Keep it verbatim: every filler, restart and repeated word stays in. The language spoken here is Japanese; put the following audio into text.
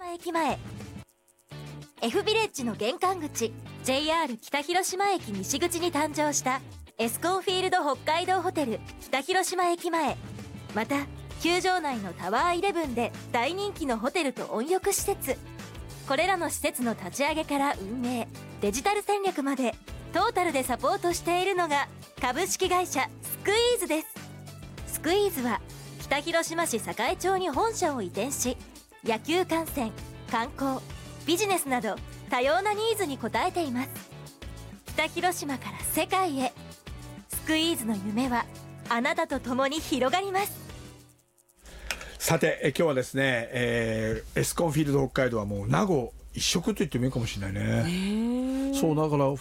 駅前、 F ビレッジの玄関口 ジェイアール 北広島駅西口に誕生したエスコンフィールド北海道ホテル北広島駅前、また球場内のタワーイレブンで大人気のホテルと温浴施設、これらの施設の立ち上げから運営、デジタル戦略までトータルでサポートしているのが株式会社スクイーズです。スクイーズは北広島市栄町に本社を移転し、野球観戦、観光、ビジネスなど多様なニーズに応えています。北広島から世界へ、スクイーズの夢はあなたと共に広がります。 さてえ今日はですね、えー、エスコンフィールド北海道はもう名護一色と言ってもいいかもしれないね。そうだから